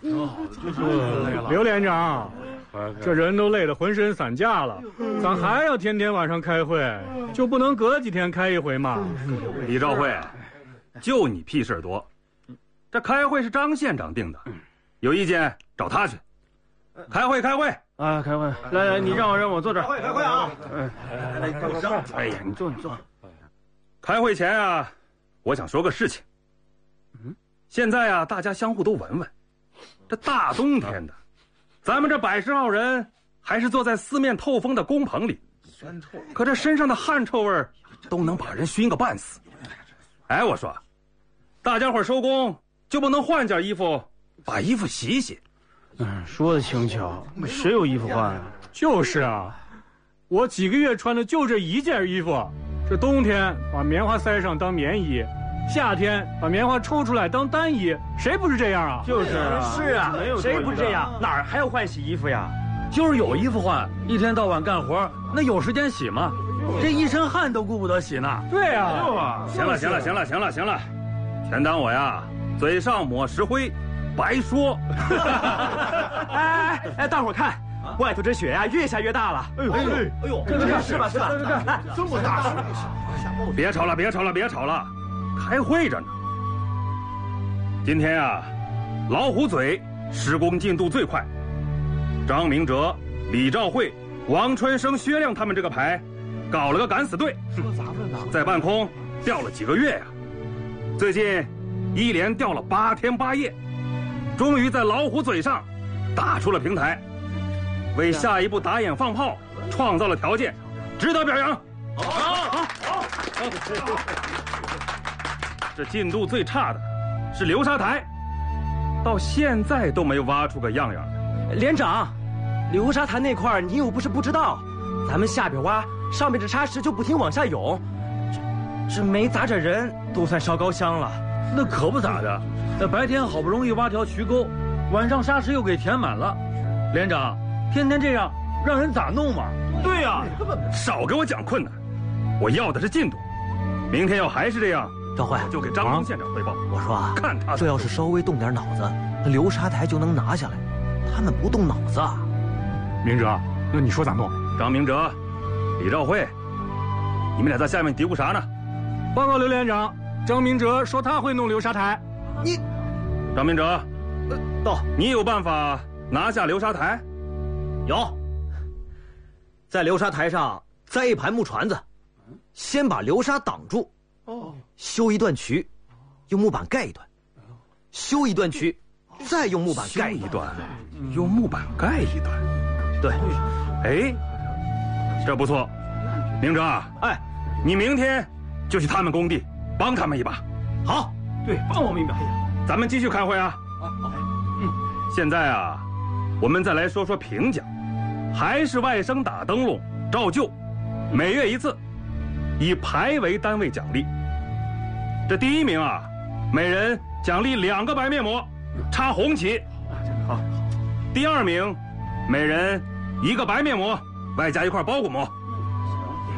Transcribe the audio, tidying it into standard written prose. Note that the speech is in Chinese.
刘连长，这人都累得浑身散架了，咱还要天天晚上开会，就不能隔几天开一回吗？ 李兆会，就你屁事多。这开会是张县长定的，有意见找他去。开会啊！开会！来，你让我坐这儿。 开会啊！ 哎呀，你坐。 开会前啊，我想说个事情。现在啊，大家相互都闻闻，这大冬天的，咱们这110号人还是坐在四面透风的工棚里，可这身上的汗臭味都能把人熏个半死。哎，我说，大家伙收工就不能换件衣服，把衣服洗洗？ 说的轻巧，谁有衣服换啊？ 就是啊，我几个月穿的就这一件衣服，这冬天把棉花塞上当棉衣，夏天把棉花抽出来当单衣，谁不是这样啊？ 就是啊， 是啊，谁不是这样？哪儿还要换洗衣服呀？ 就是有衣服换，一天到晚干活，那有时间洗吗？这一身汗都顾不得洗呢。 对啊， 行了，全当我呀嘴上抹石灰，白说。 哎，大伙儿看，外头这雪呀越下越大了。哎呦，是吧？来，这么大雪， 别吵了，开会着呢。今天啊，老虎嘴施工进度最快，张明哲、李兆会、王春生、薛亮他们这个排搞了个敢死队，在半空吊了几个月呀，最近一连吊了8天8夜，终于在老虎嘴上打出了平台，为下一步打眼放炮创造了条件，值得表扬。好。这进度最差的是流沙台，到现在都没挖出个样样来。 连长，流沙潭那块你又不是不知道，咱们下边挖，上边这沙石就不停往下涌，这没砸着人都算烧高香了。 那可不咋的，那白天好不容易挖条渠沟，晚上沙石又给填满了。连长，天天这样，让人咋弄嘛？ 对呀， 少给我讲困难，我要的是进度。明天要还是这样， 赵慧就给张东县长汇报。 我说啊， 看他这要是稍微动点脑子，那流沙台就能拿下来。他们不动脑子啊。 明哲，那你说咋弄？ 张明哲、李兆会，你们俩在下面嘀咕啥呢？ 报告刘连长，张明哲说他会弄流沙台。 张明哲， 到， 你有办法拿下流沙台？ 有，在流沙台上栽一盘木船子，先把流沙挡住，修一段渠，用木板盖一段，修一段渠，再用木板盖一段， 用木板盖一段。 对， 哎，这不错。明哲， 哎， 你明天就去他们工地帮他们一把。 好， 对，帮我们一把。 咱们继续开会啊。现在啊，我们再来说说评奖，还是外甥打灯笼照旧，每月1次，以排为单位奖励。这第1名啊，每人奖励2个白面膜，插红旗。好。第2名，每人1个白面膜，外加1块包谷膜。